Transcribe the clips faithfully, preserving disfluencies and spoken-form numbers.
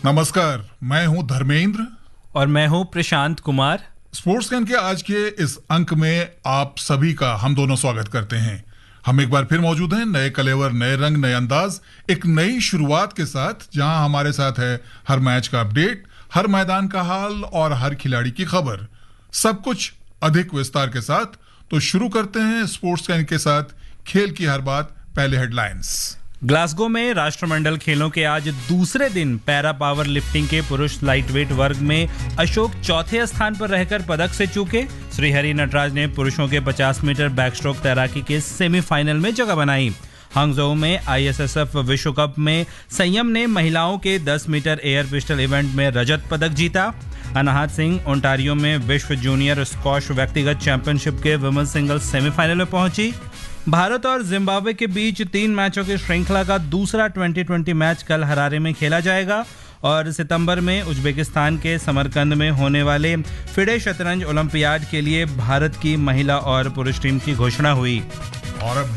नमस्कार, मैं हूं धर्मेंद्र और मैं हूं प्रशांत कुमार। स्पोर्ट्स कैन के आज के इस अंक में आप सभी का हम दोनों स्वागत करते हैं। हम एक बार फिर मौजूद हैं, नए कलेवर, नए रंग, नए अंदाज, एक नई शुरुआत के साथ, जहां हमारे साथ है हर मैच का अपडेट, हर मैदान का हाल और हर खिलाड़ी की खबर, सब कुछ अधिक विस्तार के साथ। तो शुरू करते हैं स्पोर्ट्स कैन के साथ खेल की हर बात। पहले हेडलाइंस। ग्लासगो में राष्ट्रमंडल खेलों के आज दूसरे दिन पैरा पावर लिफ्टिंग के पुरुष लाइटवेट वर्ग में अशोक चौथे स्थान पर रहकर पदक से चूके। श्रीहरि नटराज ने पुरुषों के पचास मीटर बैकस्ट्रोक तैराकी के सेमीफाइनल में जगह बनाई। हांगझोउ में आईएसएसएफ विश्व कप में संयम ने महिलाओं के दस मीटर एयर पिस्टल इवेंट में रजत पदक जीता। अनाहत सिंह ओंटारियो में विश्व जूनियर स्क्वॉश व्यक्तिगत चैंपियनशिप के वुमेन्स सिंगल्स सेमीफाइनल में पहुंची। भारत और जिम्बाब्वे के बीच तीन मैचों की श्रृंखला का दूसरा ट्वेंटी ट्वेंटी मैच कल हरारे में खेला जाएगा और सितंबर में उज्बेकिस्तान के समरकंद में होने वाले फिडे शतरंज ओलंपियाड के लिए भारत की महिला और पुरुष टीम की घोषणा हुई। और अब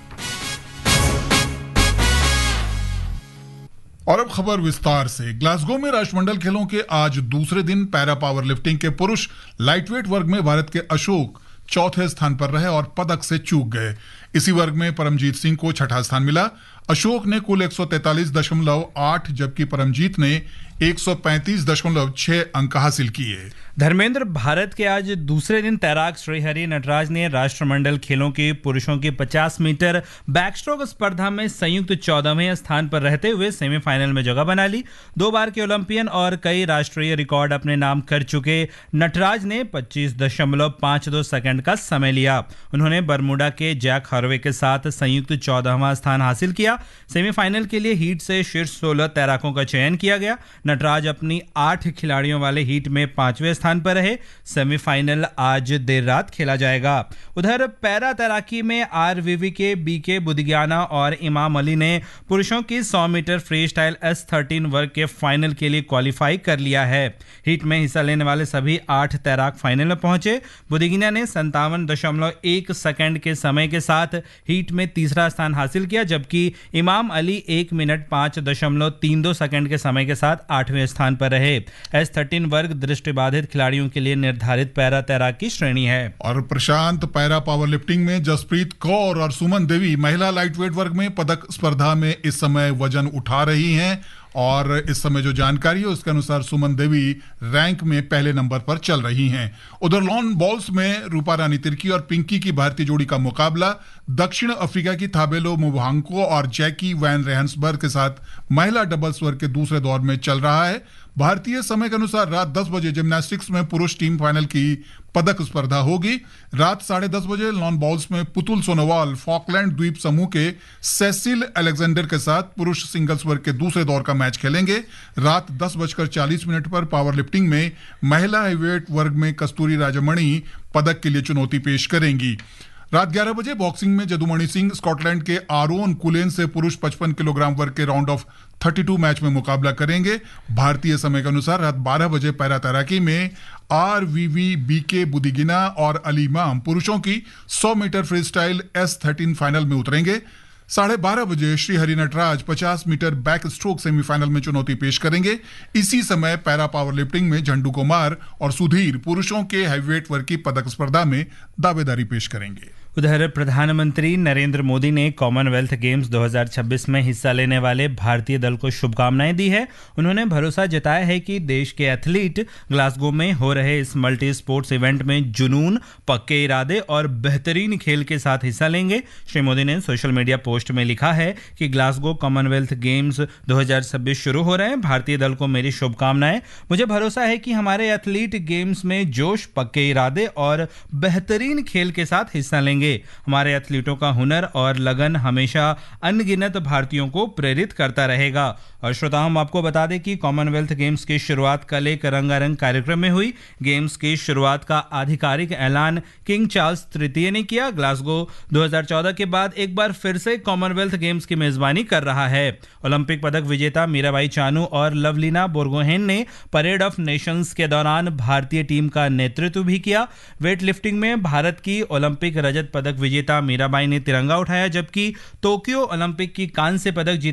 और अब खबर विस्तार से। ग्लासगो में राष्ट्रमंडल खेलों के आज दूसरे दिन पैरा पावर लिफ्टिंग के पुरुष लाइटवेट वर्ग में भारत के अशोक चौथे स्थान पर रहे और पदक से चूक गए। इसी वर्ग में परमजीत सिंह को छठा स्थान मिला। अशोक ने कुल एक सौ तैंतालीस दशमलव आठ जबकि परमजीत ने एक सौ पैंतीस दशमलव छह अंक हासिल किए। धर्मेंद्र, भारत के आज दूसरे दिन तैराक श्रीहरि नटराज ने राष्ट्रमंडल खेलों की पुरुषों की पचास मीटर बैकस्ट्रोक स्पर्धा में संयुक्त चौदहवें स्थान पर रहते हुए सेमीफाइनल में जगह बना ली। दो बार के ओलंपियन और कई राष्ट्रीय रिकॉर्ड अपने नाम कर चुके नटराज ने पच्चीस दशमलव पांच दो सेकंड का समय लिया। उन्होंने बरमुडा के जैक हार्वे के साथ संयुक्त चौदहवां स्थान हासिल किया। सेमीफाइनल के लिए हीट से शीर्ष सोलह तैराकों का चयन किया गया। नटराज अपनी आठ खिलाड़ियों वाले हीट में पांचवें स्थान पर रहे। सेमीफाइनल आज देर रात खेला जाएगा। उधर पैरा तैराकी में आरवीवी के बीके बुदियाना और इमाम अली ने पुरुषों की सौ metre free style S thirteen वर्ग के फाइनल के लिए क्वालिफाई कर लिया है। हीट में हिस्सा लेने वाले सभी आठ तैराक फाइनल में पहुंचे। बुदियाना ने संतावन दशमलव एक सेकंड के समय के साथ हीट में तीसरा स्थान हासिल किया, जबकि इमाम अली एक मिनट पांच दशमलव तीन दो सेकंड के समय के साथ आठवें स्थान पर रहे। एस थर्टीन वर्ग दृष्टिबाधित खिलाड़ियों के लिए निर्धारित पैरा तैराकी श्रेणी है। और प्रशांत, पैरा पावर लिफ्टिंग में जसप्रीत कौर और सुमन देवी महिला लाइटवेट वर्ग में पदक स्पर्धा में इस समय वजन उठा रही हैं और इस समय जो जानकारी है उसके अनुसार सुमन देवी रैंक में पहले नंबर पर चल रही हैं। उधर लॉन बॉल्स में रूपा रानी तिर्की और पिंकी की भारतीय जोड़ी का मुकाबला दक्षिण अफ्रीका की थाबेलो मुवांको और जैकी वैन रेहन्सबर्ग के साथ महिला डबल्स वर्ग के दूसरे दौर में चल रहा है। भारतीय समय के अनुसार रात दस बजे जिम्नास्टिक्स में पुरुष टीम फाइनल की पदक स्पर्धा होगी। रात साढ़े दस बजे लॉन बॉल्स में पुतुल सोनोवाल फॉकलैंड द्वीप समूह के सेसिल अलेक्जेंडर के साथ पुरुष सिंगल्स वर्ग के दूसरे दौर का मैच खेलेंगे। रात दस बजकर चालीस मिनट पर पावर लिफ्टिंग में महिला हेवीवेट वर्ग में कस्तूरी राजमणि पदक के लिए चुनौती पेश करेंगी। रात ग्यारह बजे बॉक्सिंग में जदुमणि सिंह स्कॉटलैंड के आरोन कुलेन से पुरुष पचपन किलोग्राम वर्ग के राउंड ऑफ बत्तीस मैच में मुकाबला करेंगे। भारतीय समय के अनुसार रात बारह बजे पैरा तैराकी में आरवीवी बीके बुदिगिना और अली इमाम पुरुषों की सौ metre free style S thirteen final में उतरेंगे। साढ़े बारह बजे श्रीहरि नटराज पचास मीटर बैक स्ट्रोक सेमीफाइनल में चुनौती पेश करेंगे। इसी समय पैरा पावर लिफ्टिंग में झंडू कुमार और सुधीर पुरुषों के हैवीवेट वर्ग की पदक स्पर्धा में दावेदारी पेश करेंगे। उधर प्रधानमंत्री नरेंद्र मोदी ने कॉमनवेल्थ गेम्स दो हज़ार छब्बीस में हिस्सा लेने वाले भारतीय दल को शुभकामनाएं दी है। उन्होंने भरोसा जताया है कि देश के एथलीट ग्लासगो में हो रहे इस मल्टी स्पोर्ट्स इवेंट में जुनून, पक्के इरादे और बेहतरीन खेल के साथ हिस्सा लेंगे। श्री मोदी ने सोशल मीडिया पोस्ट में लिखा है कि ग्लासगो कॉमनवेल्थ गेम्स दो हज़ार छब्बीस शुरू हो रहे हैं। भारतीय दल को मेरी शुभकामनाएं। मुझे भरोसा है कि हमारे एथलीट गेम्स में जोश, पक्के इरादे और बेहतरीन खेल के साथ हिस्सा लेंगे। हमारे एथलीटों का हुनर और लगन हमेशा अनगिनत भारतीयों को प्रेरित करता रहेगा। और श्रोता, हम आपको बता दें कि कॉमनवेल्थ गेम्स की शुरुआत कल एक रंगारंग कार्यक्रम में हुई। गेम्स की शुरुआत का आधिकारिक ऐलान किंग चार्ल्स तृतीय ने किया। ग्लासगो दो हज़ार चौदह के बाद एक बार फिर से कॉमनवेल्थ गेम्स की मेजबानी कर रहा है। ओलंपिक पदक विजेता मीराबाई चानू और लवलीना बोर्गोहेन ने परेड ऑफ नेशंस के दौरान भारतीय टीम का नेतृत्व भी किया। वेट लिफ्टिंग में भारत की ओलंपिक रजत पदक विजेता मीराबाई ने तिरंगा उठाया, जबकि टोक्यो ओलंपिक की कांस्य पदक